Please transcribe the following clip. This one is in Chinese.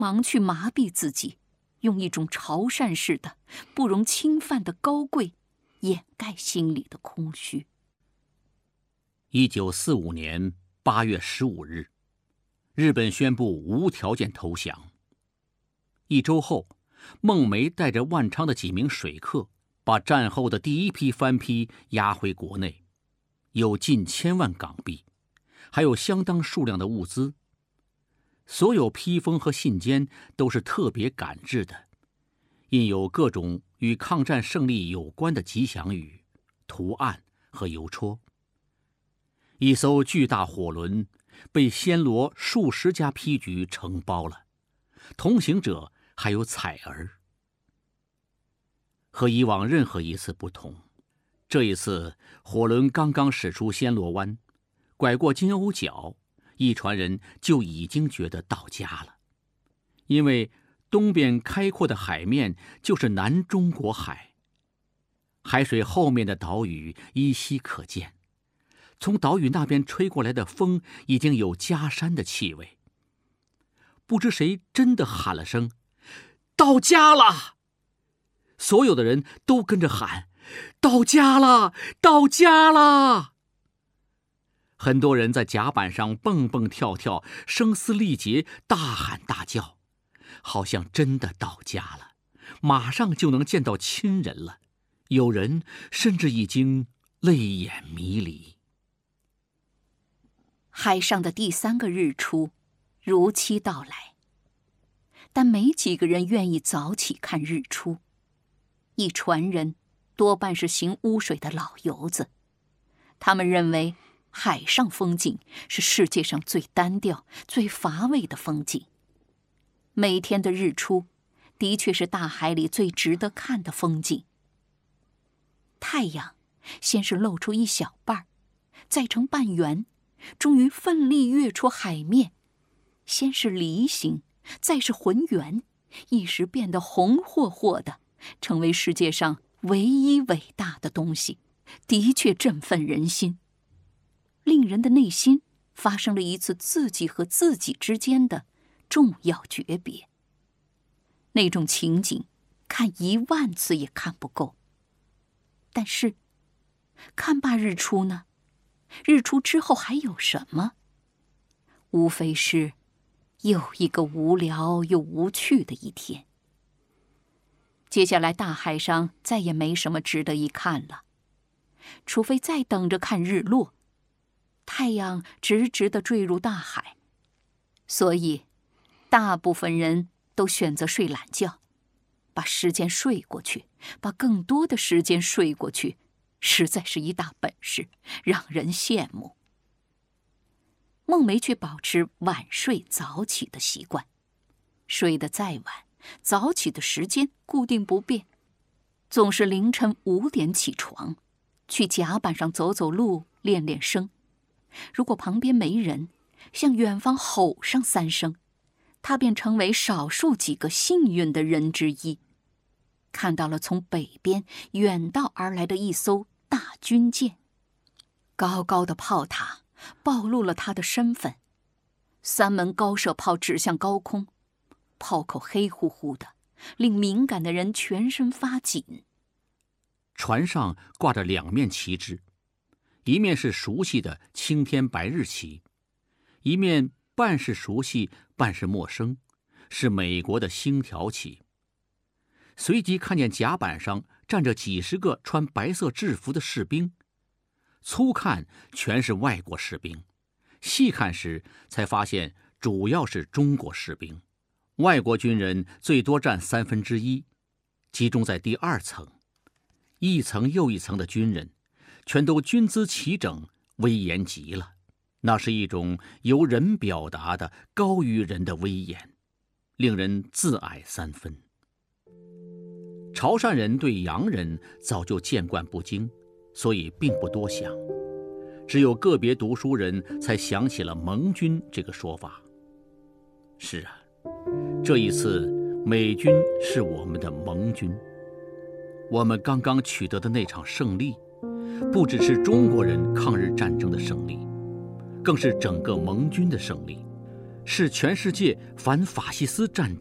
忙去麻痹自己，用一种潮汕式的、不容侵犯的高贵掩盖心里的空虚。 1945年8月15日，日本宣布无条件投降。1周后，孟梅带着万昌的几名水客，把战后的第一批番批押回国内，有近1000万港币，还有相当数量的物资。所有批封和信笺都是特别赶制的，印有各种与抗战胜利有关的吉祥语、图案和邮戳。一艘巨大火轮被暹罗数十家批局承包了，同行者还有彩儿。和以往任何一次不同，这一次火轮刚刚驶出暹罗湾，拐过金瓯角，一船人就已经觉得到家了，因为东边开阔的海面就是南中国海，海水后面的岛屿依稀可见，从岛屿那边吹过来的风已经有家山的气味。不知谁真的喊了声“到家了”，所有的人都跟着喊“到家了，到家了”。很多人在甲板上蹦蹦跳跳，声嘶力竭，大喊大叫，好像真的到家了，马上就能见到亲人了。有人甚至已经泪眼迷离。 海上的第3个日出如期到来，但没几个人愿意早起看日出。一船人多半是行污水的老油子，他们认为海上风景是世界上最单调、最乏味的风景。每天的日出的确是大海里最值得看的风景。太阳先是露出一小半，再成半圆，终于奋力跃出海面，先是梨形，再是浑圆，一时变得红霍霍的，成为世界上唯一伟大的东西，的确振奋人心，令人的内心发生了一次自己和自己之间的重要诀别。那种情景看10000次也看不够。但是看罢日出呢？日出之后还有什么？无非是又一个无聊又无趣的一天。接下来大海上再也没什么值得一看了，除非再等着看日落。太阳直直地坠入大海，所以大部分人都选择睡懒觉，把时间睡过去，把更多的时间睡过去，实在是一大本事，让人羡慕。孟梅却保持晚睡早起的习惯，睡得再晚，早起的时间固定不变，总是凌晨5点起床，去甲板上走走路，练练声。如果旁边没人，向远方吼上3声，他便成为少数几个幸运的人之一，看到了从北边远道而来的一艘大军舰。高高的炮塔暴露了他的身份，3门高射炮指向高空，炮口黑乎乎的，令敏感的人全身发紧。 船上挂着2面旗帜，一面是熟悉的青天白日旗，一面半是熟悉半是陌生，是美国的星条旗。随即看见甲板上站着几十个穿白色制服的士兵，粗看全是外国士兵，细看时才发现主要是中国士兵。外国军人最多占1/3，集中在第2层，一层又一层的军人全都军姿齐整，威严极了。那是一种由人表达的高于人的威严，令人自矮3分。潮汕人对洋人早就见惯不惊，所以并不多想，只有个别读书人才想起了盟军这个说法。是啊，这一次美军是我们的盟军，我们刚刚取得的那场胜利，不只是中国人抗日战争的胜利，更是整个盟军的胜利。 是全世界反法西斯战